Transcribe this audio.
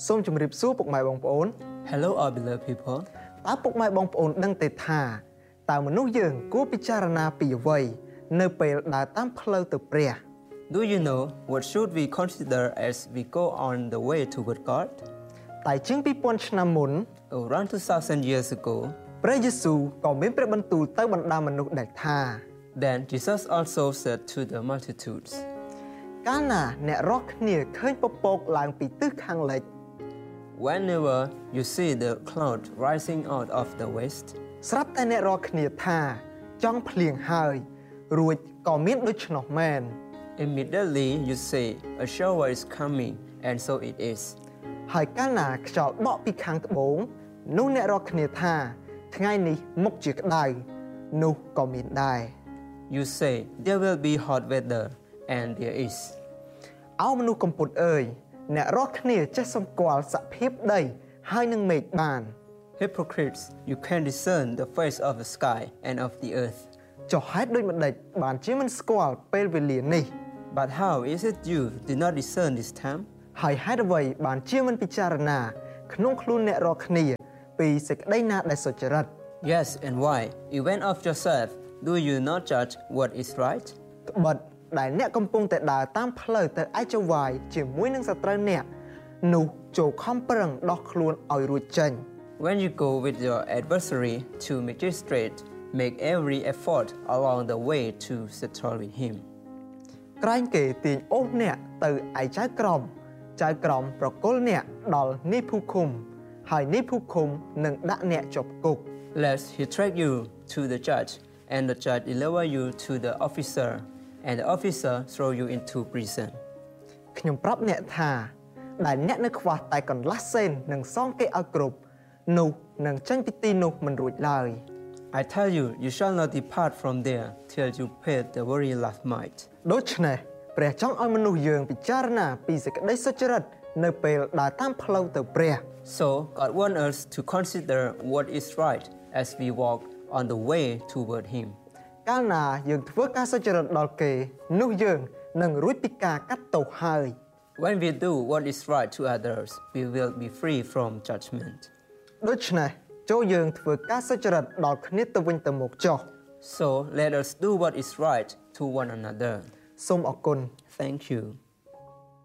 សូមជម្រាបសួរពុកម៉ែបងប្អូន Hello all beloved people តើពុកម៉ែបងប្អូនដឹងទេថាតើមនុស្សយើងគួរពិចារណាពីអ្វីនៅពេលដើរតាមផ្លូវទៅព្រះ Do you know what should we consider as we go on the way toward God? តែជាង2000ឆ្នាំមុន Around 2000 years ago, ព្រះយេស៊ូវក៏មានព្រះបន្ទូលទៅបណ្ដាមនុស្សដែលថា then Jesus also said to the multitudes, កាលណាអ្នករាល់គ្នាឃើញពពកឡើងពីទិសខាងលិច whenever you see the cloud rising out of the west, ស្រាប់តែអ្នករាល់គ្នាថាចង់ភ្លៀងហើយរួចក៏មានដូច្នោះមែន immediately you say, a shower is coming, and so it is. ហើយកាលណាខ្យល់បក់ពីខាងត្បូងនោះអ្នករាល់គ្នាថាថ្ងៃនេះមុខជាក្តៅនោះក៏មានដែរ You say, there will be hot weather, and there is. អោមនុស្សកំពូតអើយអ្នករាល់គ្នាចេះសម្គាល់សភាពដីហើយនឹងមេឃបាន Hypocrites, you can discern the face of the sky and of the earth. ចុះហេតុដូចម្ដេចបានជាមិនស្គាល់ពេលវេលានេះ But how is it you did not discern this time? ហើយហេតុអ្វីបានជាមិនពិចារណាក្នុងខ្លួនអ្នករាល់គ្នាពីសេចក្តីណាដែលសុចរិត Yes, and why? Even of yourself, do you not judge what is right? ត្បិតដែលអ្នកកំពុងតែដើរតាមផ្លូវទៅឯចវាយជាមួយនឹងសត្រូវអ្នកនោះចូលខំប្រឹងដោះខ្លួនឲ្យរួចចេញ When you go with your adversary to make it straight, make every effort along the way to settle with him. ក្រែងគេទាញអូសអ្នកទៅឯចៅក្រមប្រគល់អ្នកដល់នីភូឃុំហើយនីភូឃុំនឹងដាក់អ្នកជាប់គុក Lest he drag you to the judge, and the judge deliver you to the officer, and the officer throw you into prison. ខ្ញុំប្រាប់អ្នកថាដែលអ្នកនៅខ្វះតែកន្លះសេននឹងសងគេឲ្យគ្រប់នោះនឹងចេញពីទីនោះមិនរួចឡើយ I tell you, you shall not depart from there till you pay the very last mite. ដូច្នេះព្រះចង់ឲ្យមនុស្សយើងពិចារណាពីសេចក្តីសុចរិតនៅពេលដើរតាមផ្លូវទៅព្រះ So God wants us to consider what is right as we walk on the way toward him. កាលណាយើងធ្វើការសុចរិតដល់គេនោះយើងនឹងរួចពីការកាត់ទោសហើយ When we do what is right to others, we will be free from judgment. ដូច្នេះចូលយើងធ្វើការសុចរិតដល់គ្នាទៅវិញទៅមកចុះ So let us do what is right to one another. សូមអរគុណ Thank you.